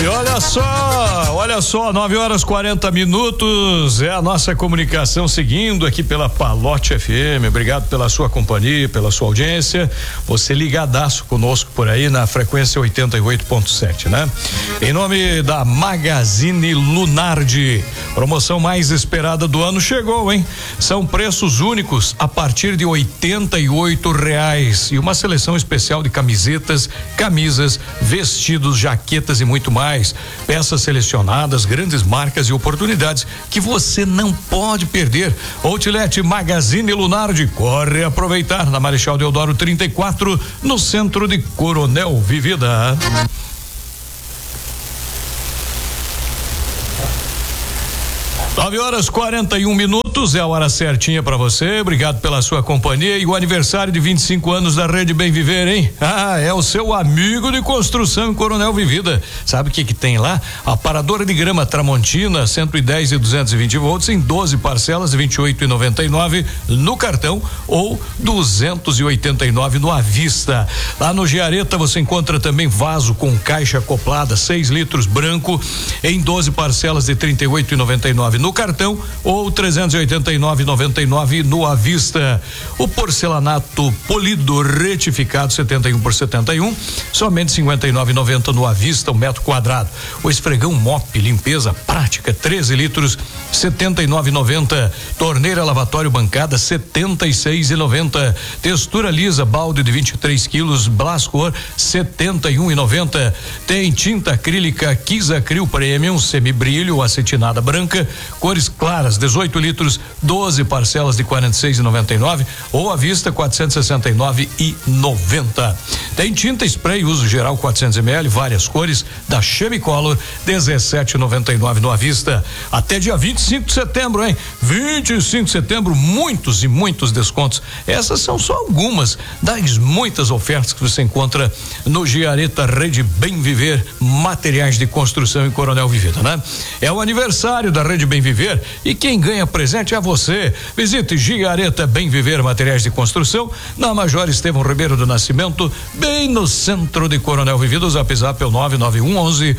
E olha só, 9h40, é a nossa comunicação seguindo aqui pela Palote FM. Obrigado pela sua companhia, pela sua audiência. Você ligadaço conosco por aí na frequência 88.7, né? Em nome da Magazine Lunardi, promoção mais esperada do ano chegou, hein? São preços únicos a partir de R$88 e uma seleção especial de camisetas, camisas, vestidos, jaquetas e muito mais. Peças selecionadas, grandes marcas e oportunidades que você não pode perder. Outlet Magazine Lunardi, corre aproveitar na Marechal Deodoro 34, no centro de Coronel Vivida. 9h41, é a hora certinha pra você. Obrigado pela sua companhia e o aniversário de 25 anos da Rede Bem Viver, hein? É o seu amigo de construção em Coronel Vivida. Sabe o que tem lá? Aparadora de grama Tramontina, 110 e 220 volts em 12 parcelas de 28,99 no cartão ou 289 no à vista. Lá no Giareta você encontra também vaso com caixa acoplada 6 litros branco em 12 parcelas de 38,99 no cartão ou 389,99 no à vista. O porcelanato polido retificado 71 por 71, somente 59,90 no à vista, um metro quadrado. O esfregão Mop limpeza prática 13 litros 79,90. Torneira lavatório bancada 76,90. Textura lisa balde de 23 quilos Blascor 71,90. Tem tinta acrílica Kiss Acryl Premium semibrilho acetinada branca, cores claras 18 litros 12 parcelas de 46,99 ou à vista 469,90. Tem tinta spray uso geral 400 ml várias cores da Chemicolor 17,99 no à vista. Até dia 25 de setembro, hein? 25 de setembro, muitos e muitos descontos. Essas são só algumas das muitas ofertas que você encontra no Giareta Rede Bem Viver, materiais de construção em Coronel Vivida, né? É o aniversário da Rede Bem Viver e quem ganha presente é você. Visite Giareta Bem Viver, materiais de construção, na Major Estevão Ribeiro do Nascimento, bem no centro de Coronel Vivida. O zap é o 99111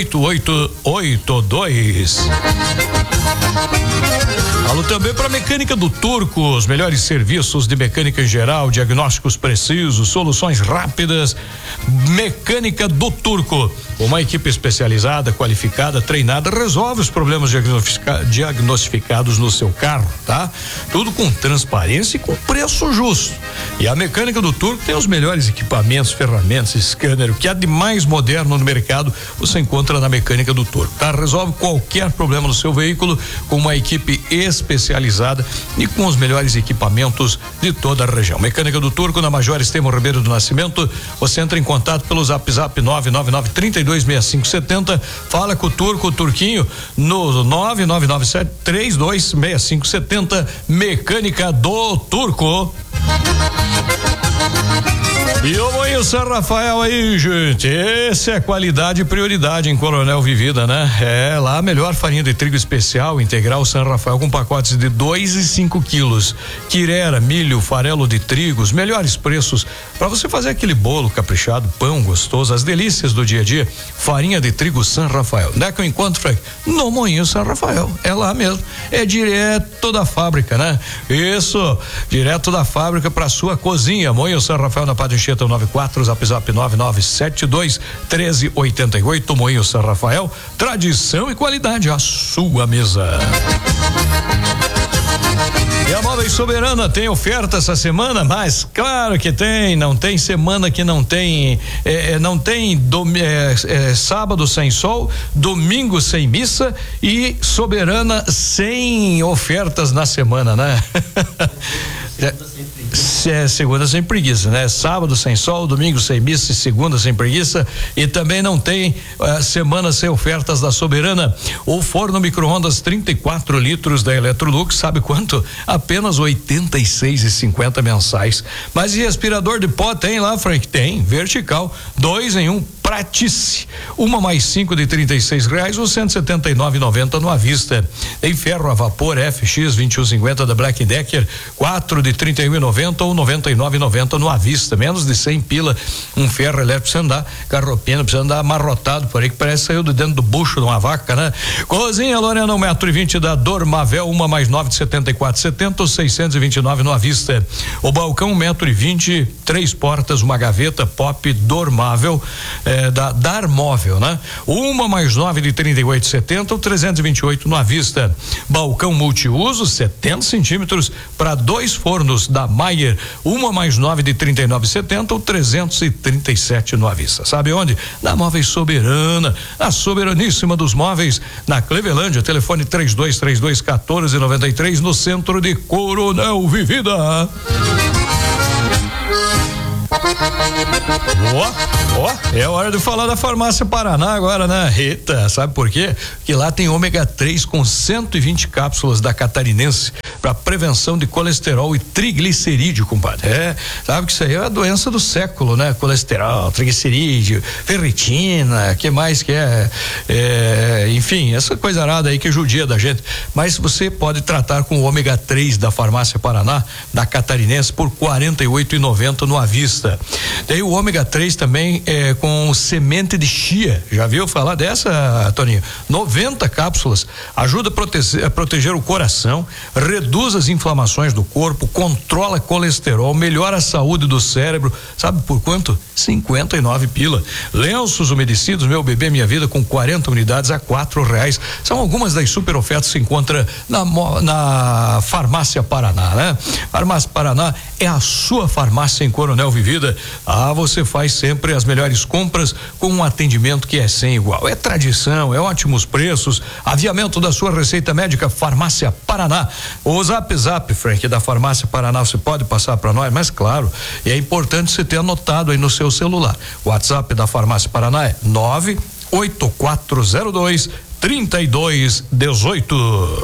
8882. Falo também para Mecânica do Turco, os melhores serviços de mecânica em geral, diagnósticos precisos, soluções rápidas. Mecânica do Turco, uma equipe especializada, qualificada, treinada, resolve os problemas diagnosticados no seu carro, tá? Tudo com transparência e com preço justo. E a Mecânica do Turco tem os melhores equipamentos, ferramentas, scanner, o que há de mais moderno no mercado, você encontra na Mecânica do Turco, tá? Resolve qualquer problema no seu veículo com uma equipe especializada e com os melhores equipamentos de toda a região. Mecânica do Turco na Major Estevão Ribeiro do Nascimento. Você entra em contato pelo zap 999-326570. Fala com o Turco, o Turquinho, no 999-326570. Mecânica do Turco. E o Moinho São Rafael aí, gente. Esse é qualidade e prioridade em Coronel Vivida, né? É lá a melhor farinha de trigo especial integral São Rafael com pacotes de 2 e 5 quilos. Quirera, milho, farelo de trigo, os melhores preços para você fazer aquele bolo caprichado, pão gostoso, as delícias do dia a dia. Farinha de trigo São Rafael. Onde é que eu encontro, Frank? No Moinho São Rafael. É lá mesmo. É direto da fábrica, né? Isso, direto da fábrica para sua cozinha. Moinho São Rafael na Padre Anchieta 94, zap 9972-1388. Moinho São Rafael, tradição e qualidade à sua mesa. E a Móveis Soberana tem oferta essa semana, mas claro que tem, não tem semana que não tem, sábado sem sol, domingo sem missa e Soberana sem ofertas na semana, né? Segunda sem preguiça, né? Sábado sem sol, domingo sem missa e segunda sem preguiça, e também não tem semana sem ofertas da Soberana. O forno micro-ondas 34 litros da Electrolux, sabe quanto? Apenas R$86,50 mensais. Mas e aspirador de pó tem lá, Frank? Tem, vertical, 2 em 1, Pratice, uma mais 5 de R$36 ou R$179,90 no à vista. Tem ferro a vapor FX 2150 da Black Decker, 4 de R$31,90 ou R$99,90 no à vista, menos de 100 pila. Um ferro elétrico precisa andar, carropina precisa andar amarrotado por aí, que parece que saiu de dentro do bucho de uma vaca, né? Cozinha Lorena, 1,20 m da Dormavel, uma mais 9 de R$74,70 ou R$629 no à vista. O balcão 1,20 m, 3 portas, uma gaveta pop Dormável, da Darmóvel, né? Uma mais 9 de R$38,70 ou R$328 no à vista. Balcão multiuso, 70 centímetros para 2 fornos da Maier, uma mais 9 de R$39,70 ou R$337 no à vista. Sabe onde? Na Móveis Soberana, a soberaníssima dos móveis, na Clevelândia, telefone 3232-1493, no centro de Coronel Vivida. É hora de falar da Farmácia Paraná agora, né? Eita, sabe por quê? Porque lá tem ômega 3 com 120 cápsulas da Catarinense para prevenção de colesterol e triglicerídeo, compadre. Sabe que isso aí é a doença do século, né? Colesterol, triglicerídeo, ferritina, que mais que enfim, essa coisa arada aí que judia da gente. Mas você pode tratar com o ômega 3 da Farmácia Paraná, da Catarinense, por R$48,90 no à vista. Tem o ômega 3 também com semente de chia. Já viu falar dessa, Toninho? 90 cápsulas. Ajuda a proteger o coração, reduz as inflamações do corpo, controla colesterol, melhora a saúde do cérebro. Sabe por quanto? 59 pila. Lenços umedecidos Meu Bebê Minha Vida com 40 unidades a R$4. São algumas das super ofertas que se encontra na Farmácia Paraná, né? Farmácia Paraná é a sua farmácia em Coronel Vivida. Você faz sempre as melhores compras com um atendimento que é sem igual. É tradição, é ótimos preços, aviamento da sua receita médica, Farmácia Paraná. O Zap, Frank, da Farmácia Paraná, você pode passar para nós, mas claro, é importante você ter anotado aí no seu celular. O WhatsApp da Farmácia Paraná é 98402-3218.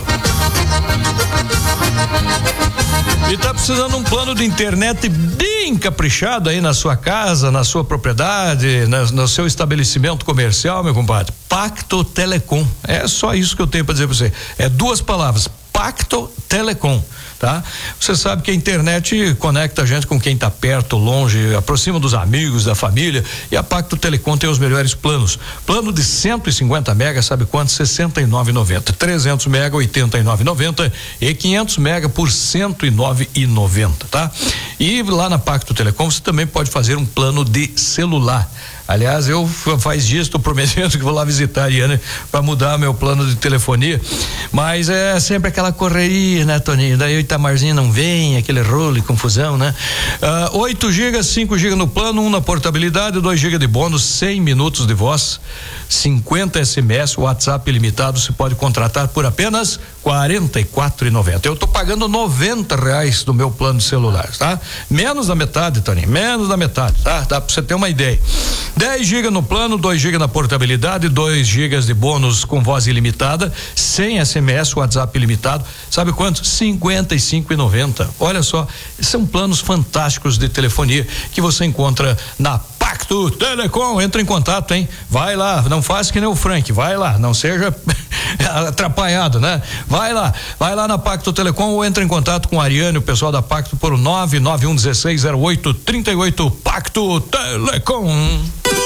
E tá precisando de um plano de internet bem caprichado aí na sua casa, na sua propriedade, no seu estabelecimento comercial, meu compadre? Pacto Telecom. É só isso que eu tenho para dizer para você. É 2 palavras. Pacto Telecom, tá? Você sabe que a internet conecta a gente com quem tá perto, longe, aproxima dos amigos, da família, e a Pacto Telecom tem os melhores planos. Plano de 150 mega, sabe quanto? R$69,90. 300 mega, R$89,90 e 500 mega por R$109,90, tá? E lá na Pacto Telecom você também pode fazer um plano de celular. Aliás, eu faz dias estou prometendo que vou lá visitar a Ariane para mudar meu plano de telefonia, mas é sempre aquela correria, né, Toninho? Daí o Itamarzinho não vem, aquele rolo e confusão, né? 8 GB, 5 GB no plano, 1 na portabilidade, 2 GB de bônus, 100 minutos de voz, 50 SMS, WhatsApp ilimitado, você pode contratar por apenas R$44,90. Eu tô pagando R$90 do meu plano de celular, tá? Menos da metade, Toninho, menos da metade, tá? Dá pra você ter uma ideia. 10 GB no plano, 2 GB na portabilidade, 2 GB de bônus com voz ilimitada, 100 SMS, WhatsApp ilimitado. Sabe quanto? R$55,90. Olha só, são planos fantásticos de telefonia que você encontra na Pacto Telecom. Entra em contato, hein? Vai lá, não faça que nem o Frank, vai lá, não seja atrapalhado, né? Vai lá na Pacto Telecom ou entra em contato com a Ariane, o pessoal da Pacto, por 991160838. Pacto Telecom.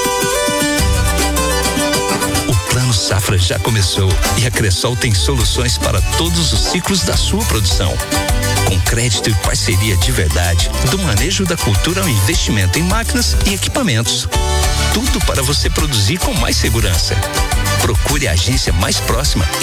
O Plano Safra já começou e a Cressol tem soluções para todos os ciclos da sua produção. Com crédito e parceria de verdade, do manejo da cultura ao investimento em máquinas e equipamentos. Tudo para você produzir com mais segurança. Procure a agência mais próxima